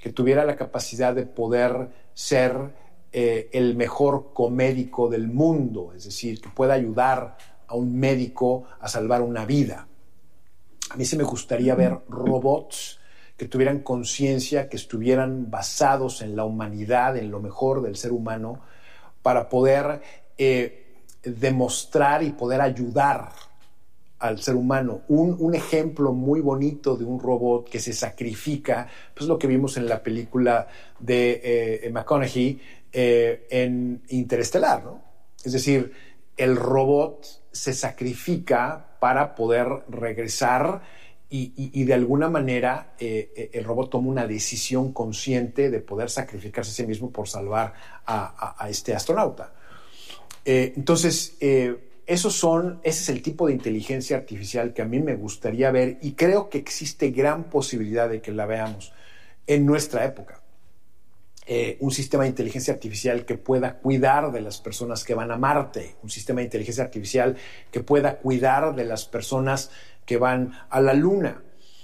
que tuviera la capacidad de poder ser el mejor comédico del mundo, es decir, que pueda ayudar a un médico a salvar una vida. A mí sí me gustaría ver robots que tuvieran conciencia, que estuvieran basados en la humanidad, en lo mejor del ser humano, para poder demostrar y poder ayudar al ser humano. Un ejemplo muy bonito de un robot que se sacrifica, pues lo que vimos en la película de McConaughey en Interestelar, ¿no? Es decir, el robot se sacrifica para poder regresar y de alguna manera el robot toma una decisión consciente de poder sacrificarse a sí mismo por salvar a este astronauta. Entonces, ese es el tipo de inteligencia artificial que a mí me gustaría ver y creo que existe gran posibilidad de que la veamos en nuestra época. Un sistema de inteligencia artificial que pueda cuidar de las personas que van a Marte, un sistema de inteligencia artificial que pueda cuidar de las personas que van a la Luna.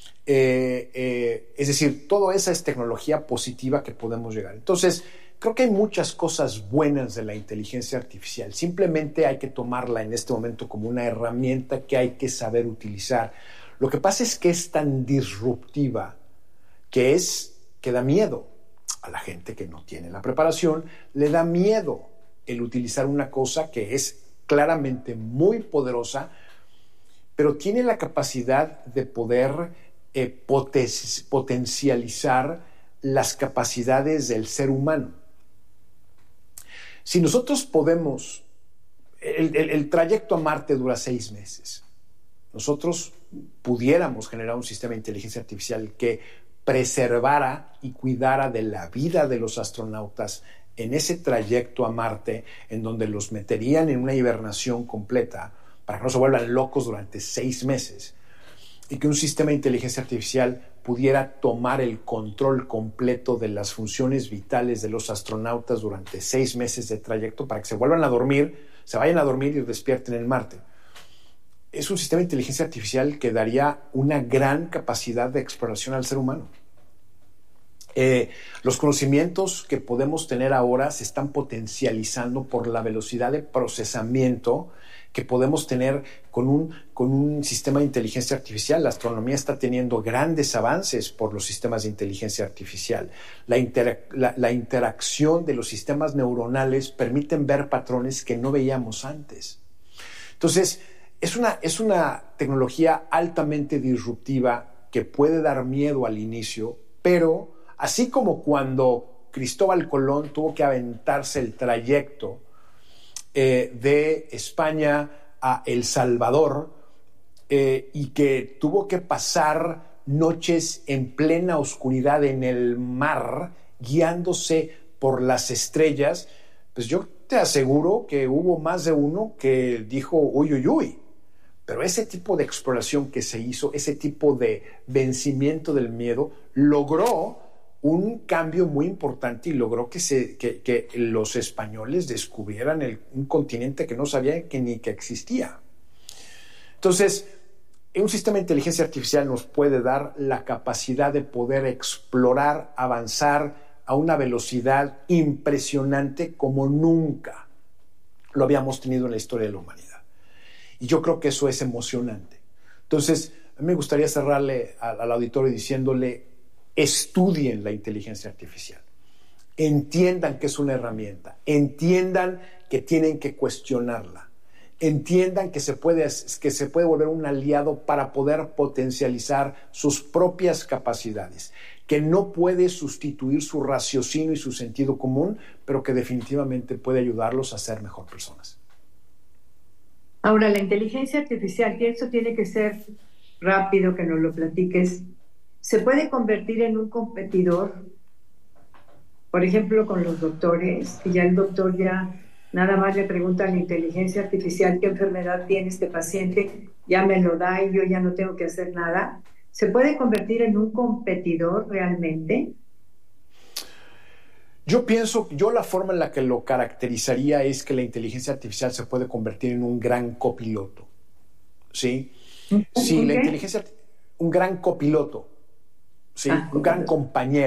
Es decir, toda esa es tecnología positiva que podemos llegar. Entonces, creo que hay muchas cosas buenas de la inteligencia artificial. Simplemente hay que tomarla en este momento como una herramienta que hay que saber utilizar. Lo que pasa es que es tan disruptiva que da miedo. A la gente que no tiene la preparación le da miedo el utilizar una cosa que es claramente muy poderosa, pero tiene la capacidad de poder potencializar las capacidades del ser humano. Si nosotros podemos, el trayecto a Marte dura 6 meses. Nosotros pudiéramos generar un sistema de inteligencia artificial que preservara y cuidara de la vida de los astronautas en ese trayecto a Marte, en donde los meterían en una hibernación completa para que no se vuelvan locos durante 6 meses, y que un sistema de inteligencia artificial pudiera tomar el control completo de las funciones vitales de los astronautas durante 6 meses de trayecto para que se vayan a dormir y despierten en Marte. Es un sistema de inteligencia artificial que daría una gran capacidad de exploración al ser humano. Los conocimientos que podemos tener ahora se están potencializando por la velocidad de procesamiento que podemos tener con un sistema de inteligencia artificial. La astronomía está teniendo grandes avances por los sistemas de inteligencia artificial. La interacción de los sistemas neuronales permiten ver patrones que no veíamos antes. Entonces, es una tecnología altamente disruptiva que puede dar miedo al inicio, pero así como cuando Cristóbal Colón tuvo que aventarse el trayecto de España a El Salvador y que tuvo que pasar noches en plena oscuridad en el mar, guiándose por las estrellas, pues yo te aseguro que hubo más de uno que dijo uy, uy, uy. Pero ese tipo de exploración que se hizo, ese tipo de vencimiento del miedo, logró un cambio muy importante y logró que los españoles descubrieran un continente que no sabían ni que existía. Entonces, un sistema de inteligencia artificial nos puede dar la capacidad de poder explorar, avanzar a una velocidad impresionante como nunca lo habíamos tenido en la historia de la humanidad. Y yo creo que eso es emocionante. Entonces, a mí me gustaría cerrarle al auditorio diciéndole: estudien la inteligencia artificial, entiendan que es una herramienta, entiendan que tienen que cuestionarla, entiendan que se puede volver un aliado para poder potencializar sus propias capacidades, que no puede sustituir su raciocinio y su sentido común, pero que definitivamente puede ayudarlos a ser mejor personas. Ahora, la inteligencia artificial, y eso tiene que ser rápido, que nos lo platiques, ¿se puede convertir en un competidor? Por ejemplo, con los doctores, que ya el doctor nada más le pregunta a la inteligencia artificial qué enfermedad tiene este paciente, ya me lo da y yo ya no tengo que hacer nada. ¿Se puede convertir en un competidor realmente? Yo la forma en la que lo caracterizaría es que la inteligencia artificial se puede convertir en un gran copiloto, ¿sí? Sí, la inteligencia, un gran copiloto, ¿sí? Un gran compañero.